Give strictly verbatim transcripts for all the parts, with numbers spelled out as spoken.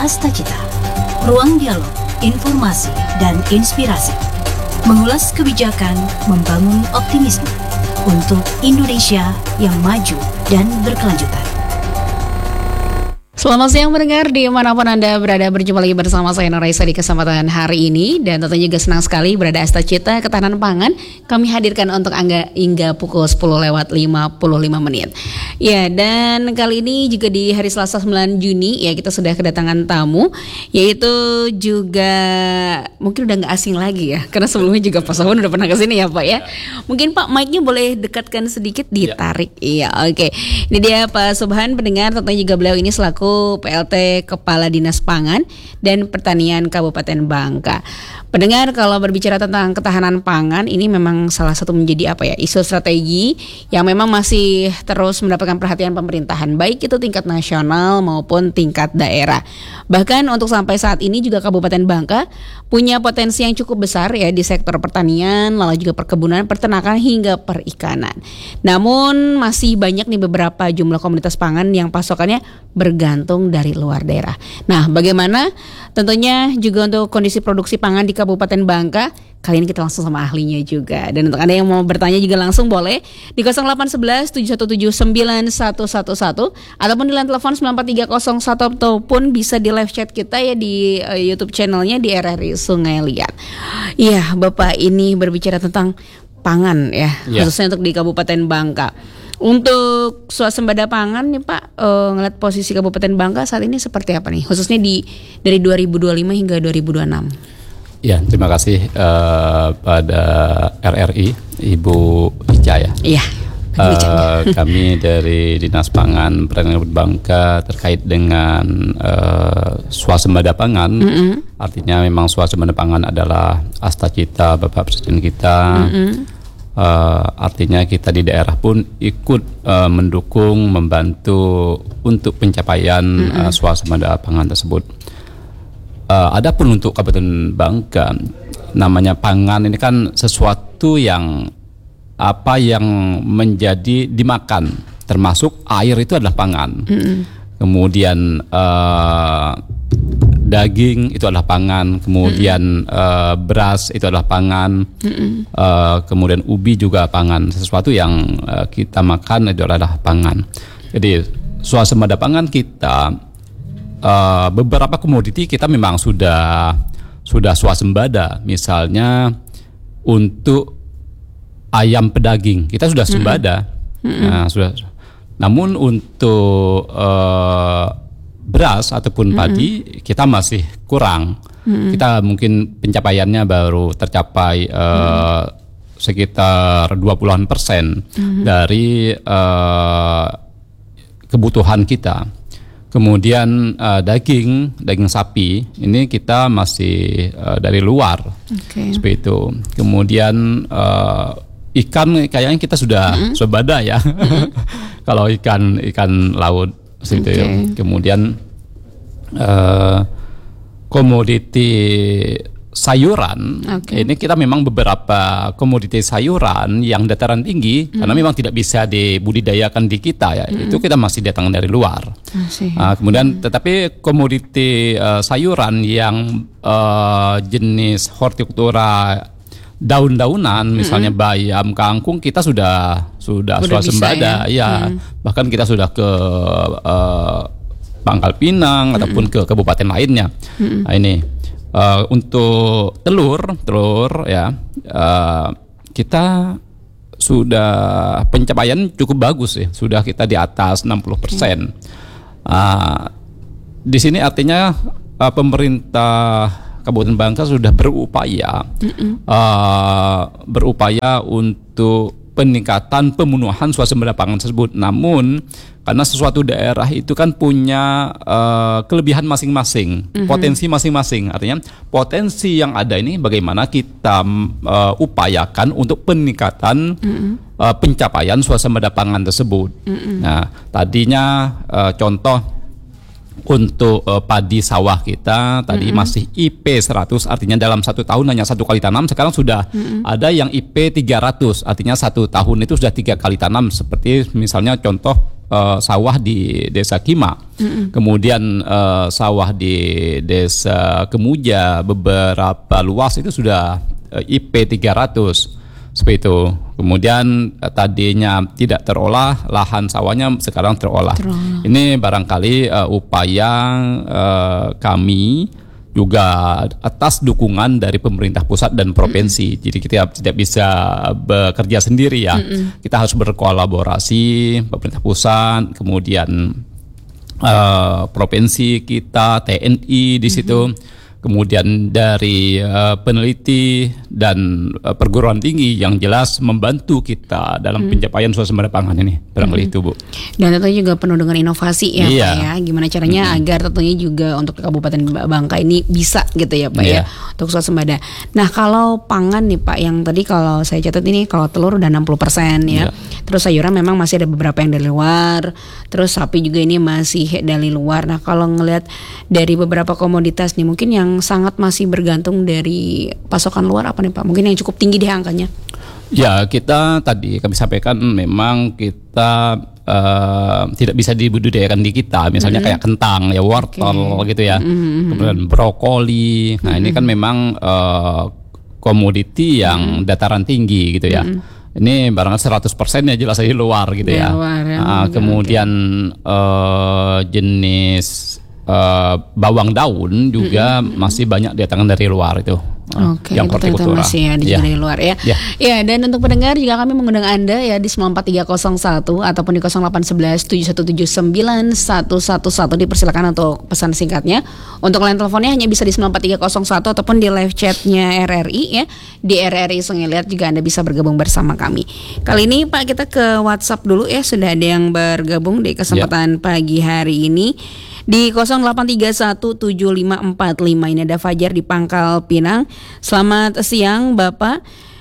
Astacita, ruang dialog, informasi, dan inspirasi. Mengulas kebijakan, membangun optimisme untuk Indonesia yang maju dan berkelanjutan. Selamat siang pendengar, dimanapun Anda berada, berjumpa lagi bersama saya Nuraisa di kesempatan hari ini. Dan tentunya juga senang sekali berada Astacita Ketahanan Pangan kami hadirkan untuk Anda hingga pukul sepuluh lewat lima puluh lima menit. Ya, dan kali ini juga di hari Selasa sembilan Juni ya, kita sudah kedatangan tamu, yaitu juga mungkin udah gak asing lagi ya, karena sebelumnya juga Pak Sofwan udah pernah kesini ya Pak ya. Mungkin Pak mic-nya boleh dekatkan sedikit, ditarik. Iya, ya, oke. Ini dia Pak Subhan, pendengar, tentunya juga beliau ini selaku P L T Kepala Dinas Pangan dan Pertanian Kabupaten Bangka. Pendengar, kalau berbicara tentang ketahanan pangan, ini memang salah satu menjadi apa ya, isu strategi yang memang masih terus mendapatkan perhatian pemerintahan, baik itu tingkat nasional maupun tingkat daerah. Bahkan untuk sampai saat ini juga Kabupaten Bangka punya potensi yang cukup besar ya di sektor pertanian, lalu juga perkebunan, peternakan hingga perikanan. Namun masih banyak nih beberapa jumlah komoditas pangan yang pasokannya bergantung dari luar daerah. Nah, bagaimana tentunya juga untuk kondisi produksi pangan di Kabupaten Bangka? Kali ini kita langsung sama ahlinya juga. Dan untuk Anda yang mau bertanya juga langsung boleh di nol delapan satu satu tujuh satu tujuh sembilan satu satu satu ataupun di line telepon sembilan empat tiga nol satu ataupun bisa di live chat kita ya di uh, YouTube channelnya di R R I Sungai Liat. Iya, Bapak ini berbicara tentang pangan ya, ya. Khususnya untuk di Kabupaten Bangka. Untuk swasembada pangan nih Pak, uh, ngeliat posisi Kabupaten Bangka saat ini seperti apa nih? Khususnya di dari dua ribu dua puluh lima hingga dua ribu dua puluh enam. Ya, terima kasih uh, pada R R I, Ibu Ica ya. Iya. Uh, kami dari Dinas Pangan Pertanian Bangka terkait dengan uh, swasembada pangan. Mm-hmm. Artinya memang swasembada pangan adalah astacita Bapak Presiden kita. Mm-hmm. Uh, artinya kita di daerah pun ikut uh, mendukung, membantu untuk pencapaian mm-hmm. uh, swasembada pangan tersebut. Uh, adapun untuk Kabupaten Bangka, namanya pangan ini kan sesuatu yang apa yang menjadi dimakan, termasuk air itu adalah pangan. Mm-hmm. Kemudian uh, daging itu adalah pangan, kemudian mm-hmm. uh, beras itu adalah pangan, mm-hmm. uh, kemudian ubi juga pangan. Sesuatu yang uh, kita makan itu adalah pangan. Jadi swasembada pangan kita, Uh, beberapa komoditi kita memang sudah sudah swasembada. Misalnya untuk ayam pedaging kita sudah sembada. Mm-hmm. Nah, sudah. Namun untuk uh, beras ataupun mm-hmm. padi kita masih kurang. Mm-hmm. Kita mungkin pencapaiannya baru tercapai uh, mm-hmm. sekitar dua puluhan persen mm-hmm. dari uh, kebutuhan kita. Kemudian uh, daging, daging sapi ini kita masih uh, dari luar, okay. Seperti itu. Kemudian uh, ikan kayaknya kita sudah mm-hmm. swasembada ya. Mm-hmm. Kalau ikan ikan laut, seperti okay. itu. Kemudian uh, komoditi sayuran, okay. ini kita memang beberapa komoditi sayuran yang dataran tinggi, mm. karena memang tidak bisa dibudidayakan di kita ya, mm. itu kita masih datang dari luar. Uh, kemudian, mm. tetapi komoditi uh, sayuran yang uh, jenis hortikultura daun-daunan, misalnya mm. bayam, kangkung, kita sudah sudah swasembada, ya, ya. Mm. bahkan kita sudah ke uh, Pangkal Pinang mm. ataupun ke kabupaten lainnya. Mm. Nah, ini. Uh, untuk telur, telur ya uh, kita sudah pencapaian cukup bagus ya, sudah kita di atas enam puluh persen. Uh, di sini artinya uh, pemerintah Kabupaten Bangka sudah berupaya uh, berupaya untuk peningkatan pemenuhan swasembada pangan tersebut. Namun karena sesuatu daerah itu kan punya uh, kelebihan masing-masing, mm-hmm. potensi masing-masing. Artinya potensi yang ada ini bagaimana kita uh, upayakan untuk peningkatan mm-hmm. uh, pencapaian swasembada pangan tersebut. Mm-hmm. Nah, tadinya uh, contoh untuk uh, padi sawah kita tadi mm-hmm. masih I P seratus, artinya dalam satu tahun hanya satu kali tanam. Sekarang sudah mm-hmm. ada yang I P tiga ratus, artinya satu tahun itu sudah tiga kali tanam. Seperti misalnya contoh uh, sawah di Desa Kima, mm-hmm. kemudian uh, sawah di Desa Kemuja beberapa luas itu sudah uh, I P tiga ratus seperti itu. Kemudian uh, tadinya tidak terolah, lahan sawahnya sekarang terolah. Terolah. Ini barangkali uh, upaya uh, kami juga atas dukungan dari pemerintah pusat dan provinsi. Mm-hmm. Jadi kita tidak bisa bekerja sendiri ya. Mm-hmm. Kita harus berkolaborasi, pemerintah pusat, kemudian uh, provinsi kita, T N I di situ. Mm-hmm. Kemudian dari uh, peneliti dan uh, perguruan tinggi yang jelas membantu kita dalam hmm. pencapaian swasembada pangan ini, barangkali hmm. itu Bu. Dan tentunya juga penuh dengan inovasi ya iya. Pak ya. Gimana caranya hmm. agar tentunya juga untuk Kabupaten Bangka ini bisa gitu ya Pak yeah. ya untuk swasembada. Nah kalau pangan nih Pak, yang tadi kalau saya catat ini kalau telur udah enam puluh persen ya. Yeah. Terus sayuran memang masih ada beberapa yang dari luar. Terus sapi juga ini masih dari luar. Nah kalau ngelihat dari beberapa komoditas nih mungkin yang sangat masih bergantung dari pasokan luar apa nih Pak? Mungkin yang cukup tinggi deh angkanya. Ya kita tadi kami sampaikan memang kita uh, tidak bisa dibudidayakan di kita. Misalnya mm-hmm. kayak kentang ya, wortel okay. gitu ya. Mm-hmm. Kemudian brokoli. Nah mm-hmm. ini kan memang uh, komoditi yang mm-hmm. dataran tinggi gitu ya. Mm-hmm. Ini barangkali seratus persen ya jelas di luar gitu ya. Luar, ya. Uh, kemudian okay. uh, jenis Uh, bawang daun juga mm-hmm. masih banyak datangkan dari luar itu. Oke, okay, yang hortikultura masih ya di yeah. dari luar ya. Ya, yeah. dan untuk pendengar juga kami mengundang Anda ya di sembilan empat tiga nol satu ataupun di nol delapan satu satu tujuh satu tujuh sembilan satu satu satu. Dipersilakan untuk pesan singkatnya. Untuk line teleponnya hanya bisa di sembilan empat tiga nol satu ataupun di live chatnya R R I ya. Di R R I Sungai Liat juga Anda bisa bergabung bersama kami. Kali ini Pak kita ke WhatsApp dulu ya. Sudah ada yang bergabung di kesempatan yeah. pagi hari ini. Di nol delapan tiga satu tujuh lima empat lima ini ada Fajar di Pangkal Pinang. Selamat siang Bapak.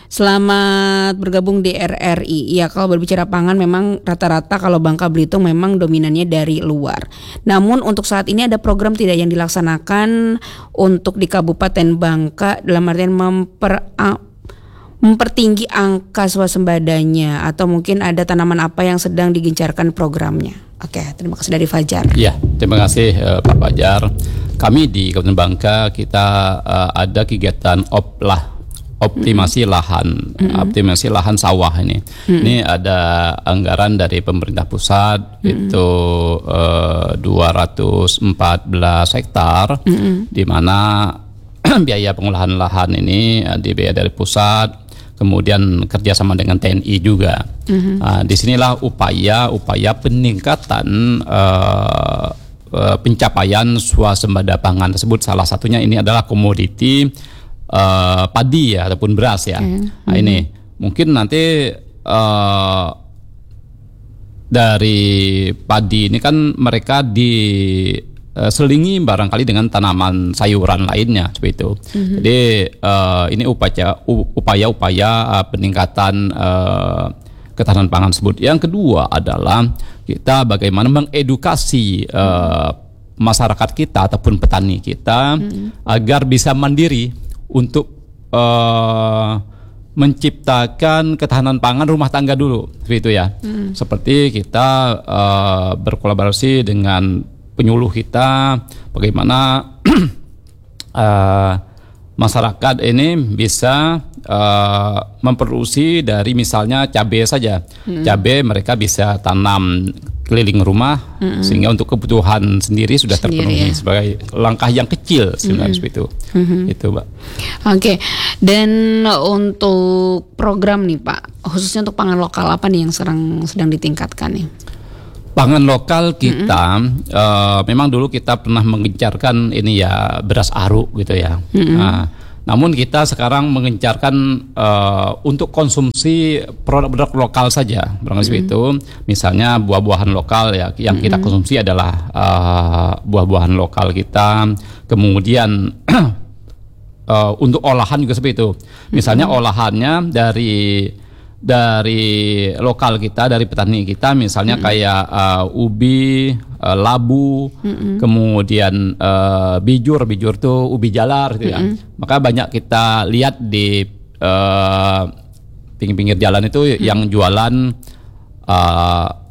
Selamat bergabung di R R I. Ya kalau berbicara pangan memang rata-rata kalau Bangka Belitung memang dominannya dari luar. Namun untuk saat ini ada program tidak yang dilaksanakan untuk di Kabupaten Bangka dalam artian memper mempertinggi angka swasembadanya atau mungkin ada tanaman apa yang sedang digencarkan programnya. Oke, terima kasih dari Fajar. Ya, terima kasih uh, Pak Fajar. Kami di Kabupaten Bangka kita uh, ada kegiatan oplah optimasi mm-hmm. lahan, mm-hmm. optimasi lahan sawah ini. Mm-hmm. Ini ada anggaran dari pemerintah pusat mm-hmm. itu uh, dua ratus empat belas hektar, mm-hmm. di mana biaya pengolahan lahan ini uh, dibiayai dari pusat. Kemudian kerjasama dengan T N I juga. Mm-hmm. Uh, disinilah upaya-upaya peningkatan uh, uh, pencapaian swasembada pangan tersebut. Salah satunya ini adalah komoditi uh, padi ya ataupun beras ya. Mm-hmm. Nah ini mungkin nanti uh, dari padi ini kan mereka di selingi barangkali dengan tanaman sayuran lainnya seperti itu. Mm-hmm. Jadi uh, ini upaya upaya-upaya uh, peningkatan uh, ketahanan pangan tersebut. Yang kedua adalah kita bagaimana mengedukasi uh, masyarakat kita ataupun petani kita mm-hmm. agar bisa mandiri untuk uh, menciptakan ketahanan pangan rumah tangga dulu, seperti itu ya. Mm-hmm. Seperti kita uh, berkolaborasi dengan penyuluh kita, bagaimana uh, masyarakat ini bisa uh, memproduksi dari misalnya cabai saja. Hmm. Cabai mereka bisa tanam keliling rumah hmm. sehingga untuk kebutuhan sendiri sudah sendiri, terpenuhi ya. Sebagai langkah yang kecil sebenarnya hmm. seperti itu. Hmm. Itu, Mbak. Oke. Okay. Dan untuk program nih, Pak, khususnya untuk pangan lokal apa nih yang sekarang sedang ditingkatkan nih? Pangan lokal kita mm-hmm. uh, memang dulu kita pernah menggencarkan ini ya beras aruk gitu ya. Mm-hmm. Nah, namun kita sekarang menggencarkan uh, untuk konsumsi produk-produk lokal saja, barangkali mm-hmm. itu. Misalnya buah-buahan lokal ya yang mm-hmm. kita konsumsi adalah uh, buah-buahan lokal kita. Kemudian uh, untuk olahan juga seperti itu. Misalnya mm-hmm. olahannya dari dari lokal kita, dari petani kita, misalnya mm-hmm. kayak uh, ubi, uh, labu, mm-hmm. kemudian uh, bijur, bijur tuh ubi jalar gitu mm-hmm. ya. Maka banyak kita lihat di uh, pinggir-pinggir jalan itu mm-hmm. yang jualan uh,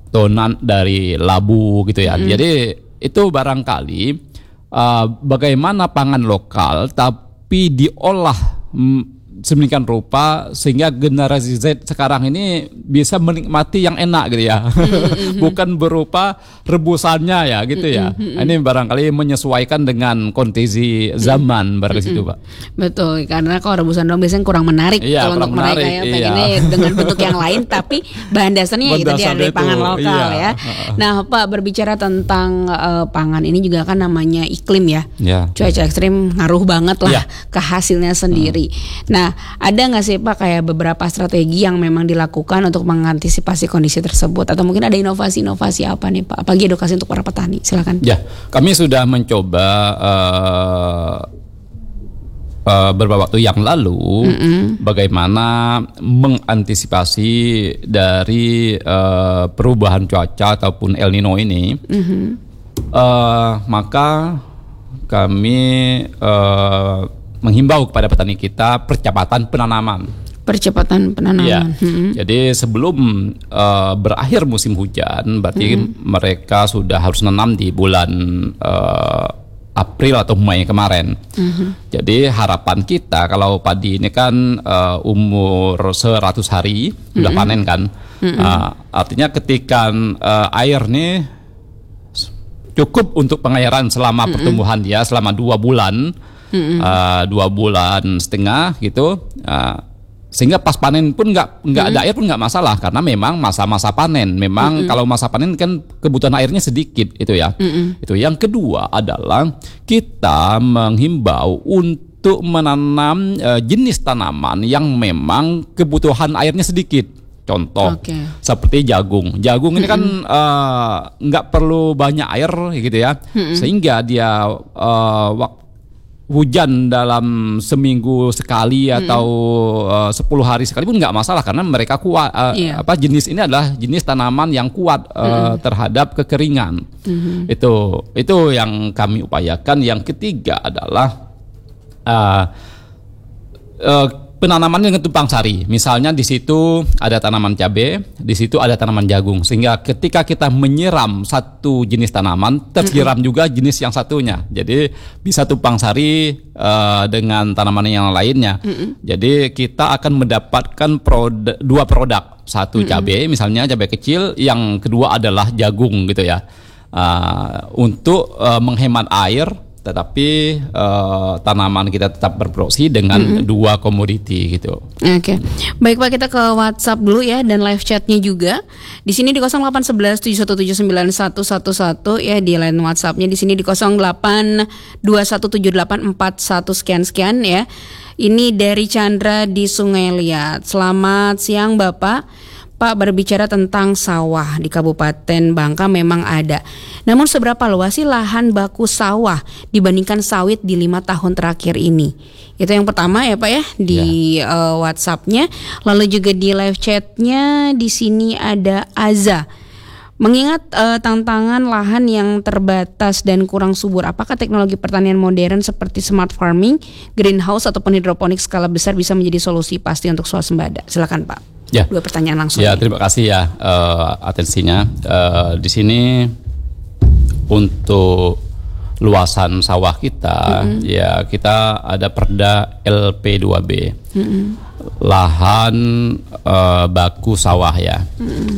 tonan dari labu gitu ya. Mm-hmm. Jadi itu barangkali uh, bagaimana pangan lokal tapi diolah mm, sedemikian rupa sehingga generasi Z sekarang ini bisa menikmati yang enak gitu ya. Mm-hmm. Bukan berupa rebusannya ya gitu ya. Mm-hmm. Ini barangkali menyesuaikan dengan kondisi zaman barangkali mm-hmm. situ Pak. Betul, karena kalau rebusan doang biasanya kurang menarik iya, kalau kurang untuk menarik, mereka ya iya. pengennya dengan bentuk yang lain tapi bahan dasarnya ya itu dia dari pangan lokal iya. ya. Nah Pak, berbicara tentang uh, pangan ini juga kan namanya iklim ya. Yeah. Cuaca ekstrim ngaruh banget lah yeah. ke hasilnya sendiri. Hmm. Nah, ada nggak sih Pak kayak beberapa strategi yang memang dilakukan untuk mengantisipasi kondisi tersebut atau mungkin ada inovasi-inovasi apa nih Pak? Apalagi edukasi untuk para petani, silakan. Ya, kami sudah mencoba uh, uh, beberapa waktu yang lalu mm-hmm. bagaimana mengantisipasi dari uh, perubahan cuaca ataupun El Nino ini. Mm-hmm. Uh, maka kami uh, menghimbau kepada petani kita percepatan penanaman. Percepatan penanaman. Ya. Hmm. Jadi sebelum uh, berakhir musim hujan, berarti hmm. mereka sudah harus nanam di bulan uh, April atau Mei kemarin. Hmm. Jadi harapan kita kalau padi ini kan uh, umur seratus hari hmm. sudah panen kan. Hmm. Uh, artinya ketika uh, air nih cukup untuk pengairan selama hmm. pertumbuhan dia selama dua bulan. Mm-hmm. Uh, dua bulan setengah gitu, uh, sehingga pas panen pun nggak nggak mm-hmm. ada air pun nggak masalah karena memang masa-masa panen memang mm-hmm. kalau masa panen kan kebutuhan airnya sedikit itu ya. Mm-hmm. Itu yang kedua adalah kita menghimbau untuk menanam uh, jenis tanaman yang memang kebutuhan airnya sedikit. Contoh okay. seperti jagung. Jagung ini mm-hmm. kan uh, nggak perlu banyak air gitu ya, mm-hmm. sehingga dia uh, waktu hujan dalam seminggu sekali atau hmm. uh, sepuluh hari sekali pun nggak masalah karena mereka kuat uh, yeah. apa jenis ini adalah jenis tanaman yang kuat uh, hmm. terhadap kekeringan. Hmm. Itu itu yang kami upayakan. Yang ketiga adalah uh, uh, penanaman dengan tumpang sari. Misalnya di situ ada tanaman cabai, di situ ada tanaman jagung. Sehingga ketika kita menyiram satu jenis tanaman, tersiram mm-hmm. juga jenis yang satunya. Jadi bisa tumpang sari uh, dengan tanaman yang lainnya. Mm-hmm. Jadi kita akan mendapatkan produk, dua produk. Satu mm-hmm. cabai, misalnya cabai kecil. Yang kedua adalah jagung gitu ya. Uh, untuk uh, menghemat air. Tetapi uh, tanaman kita tetap berproduksi dengan mm-hmm. dua komoditi gitu. Oke, okay. Baik Pak, kita ke WhatsApp dulu ya dan live chatnya juga. Di sini di nol delapan satu satu tujuh satu tujuh sembilan satu satu satu ya di line WhatsAppnya di sini di nol delapan dua satu tujuh delapan empat satu sekian sekian ya. Ini dari Chandra di Sungai Liat. Selamat siang Bapak. Pak, berbicara tentang sawah di Kabupaten Bangka memang ada. Namun seberapa luas sih lahan baku sawah dibandingkan sawit di lima tahun terakhir ini? Itu yang pertama ya Pak ya di ya. Uh, WhatsApp-nya. Lalu juga di live chat-nya di sini ada Aza. Mengingat uh, tantangan lahan yang terbatas dan kurang subur, apakah teknologi pertanian modern seperti smart farming, greenhouse ataupun hidroponik skala besar bisa menjadi solusi pasti untuk swasembada? Silakan Pak. Ya. Dua pertanyaan langsung. Ya, terima kasih ya uh, atensinya. Uh, di sini untuk luasan sawah kita, mm-hmm. ya kita ada Perda L P dua B, mm-hmm. lahan uh, baku sawah ya, mm-hmm.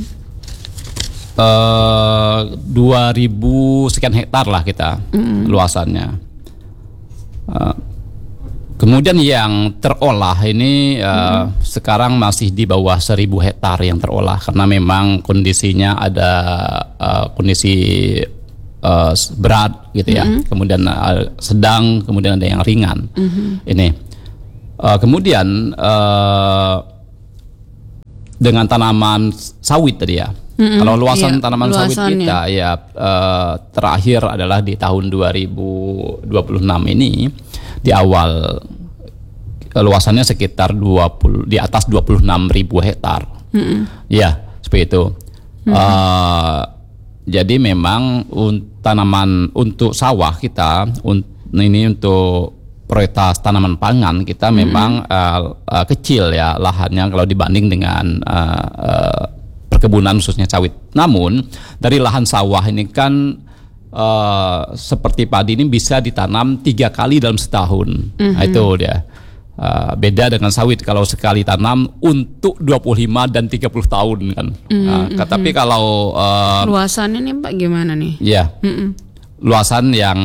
uh, dua ribu sekian hektar lah kita mm-hmm. luasannya. Uh, Kemudian yang terolah ini uh, hmm. sekarang masih di bawah seribu hektar yang terolah karena memang kondisinya ada uh, kondisi uh, berat gitu ya, hmm. kemudian uh, sedang, kemudian ada yang ringan. Hmm. Ini uh, kemudian uh, dengan tanaman sawit tadi ya. Mm-hmm. Kalau luasan iya, tanaman luasannya. Sawit kita ya uh, terakhir adalah di tahun dua ribu dua puluh enam ini. Di awal luasannya sekitar dua puluh di atas dua puluh enam ribu hektar. Mm-hmm. Ya, seperti itu. Mm-hmm. Uh, jadi memang un, tanaman untuk sawah kita un, ini untuk prioritas tanaman pangan kita mm-hmm. memang uh, uh, kecil ya lahannya kalau dibanding dengan uh, uh, perkebunan khususnya sawit. Namun dari lahan sawah ini kan uh, seperti padi ini bisa ditanam tiga kali dalam setahun. Mm-hmm. Nah, itu dia. Uh, beda dengan sawit kalau sekali tanam untuk dua puluh lima dan tiga puluh tahun kan. Mm-hmm. Uh, tapi kalau uh, luasannya nih Pak gimana nih? Ya. Mm-hmm. Luasan yang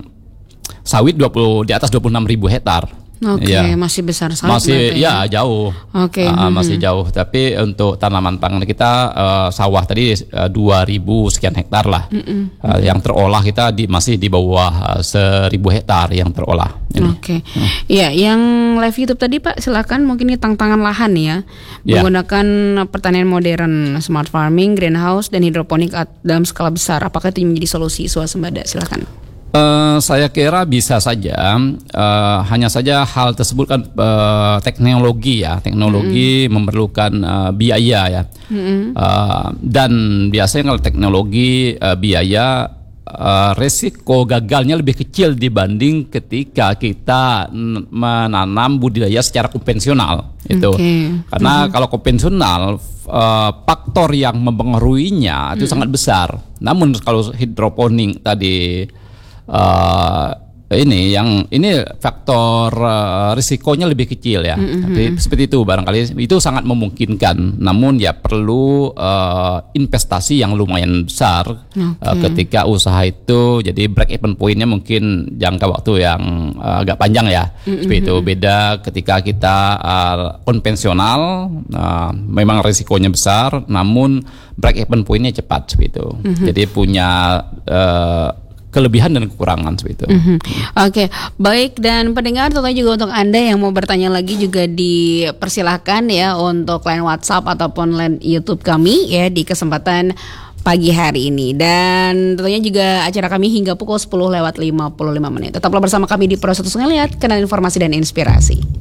sawit dua puluh di atas dua puluh enam ribu hektar. Oke, okay, ya. Masih besar sawit. Masih ya, ya jauh. Oke. Okay. Uh, Mm-hmm. Masih jauh. Tapi untuk tanaman pangan kita uh, sawah tadi uh, dua ribu sekian hektar lah. Mm-hmm. Uh, yang terolah kita di masih di bawah uh, seribu hektar yang terolah. Oke. Okay. Hmm. Ya, yang live YouTube tadi Pak, silakan mungkin ini tantangan lahan ya. Yeah. Menggunakan pertanian modern, smart farming, greenhouse dan hidroponik dalam skala besar. Apakah itu menjadi solusi swasembada? Silakan. Uh, saya kira bisa saja, uh, hanya saja hal tersebut kan uh, teknologi ya, teknologi mm-hmm. memerlukan uh, biaya ya, mm-hmm. uh, dan biasanya kalau teknologi uh, biaya uh, resiko gagalnya lebih kecil dibanding ketika kita n- menanam budidaya secara konvensional itu, okay. karena mm-hmm. kalau konvensional uh, faktor yang mempengaruhinya itu mm-hmm. sangat besar, namun kalau hidroponik tadi Uh, ini yang ini faktor uh, risikonya lebih kecil ya. Mm-hmm. Tapi seperti itu barangkali itu sangat memungkinkan. Namun ya perlu uh, investasi yang lumayan besar okay. uh, ketika usaha itu. Jadi break even pointnya mungkin jangka waktu yang uh, agak panjang ya. Mm-hmm. Seperti itu. Beda ketika kita uh, konvensional, uh, memang risikonya besar. Namun break even pointnya cepat seperti itu. Mm-hmm. Jadi punya uh, kelebihan dan kekurangan seperti itu. Mm-hmm. Oke, okay. Baik, dan pendengar tentunya juga untuk Anda yang mau bertanya lagi juga dipersilahkan ya untuk line WhatsApp ataupun line YouTube kami ya di kesempatan pagi hari ini. Dan tentunya juga acara kami hingga pukul sepuluh lewat lima puluh lima menit. Tetaplah bersama kami di Pro satu Ngeliat, kanal informasi dan inspirasi.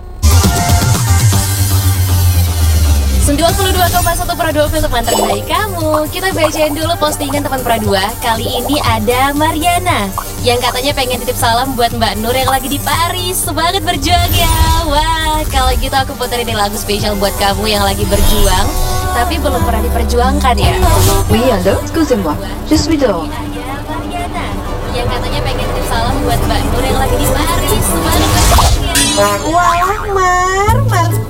sembilan puluh dua koma satu Pro dua film teman terbaik kamu. Kita bacain dulu postingan teman Pro dua. Kali ini ada Mariana yang katanya pengen titip salam buat Mbak Nur yang lagi di Paris. Semangat berjuang ya. Wah, kalau gitu aku puterin lagu spesial buat kamu yang lagi berjuang tapi belum pernah diperjuangkan ya. Oui, allô, excusez-moi. Je suis dehors. Ada Mariana yang katanya pengen titip salam buat Mbak Nur yang lagi di Paris. Semangat berjuang ya. Wah, Mar, Mar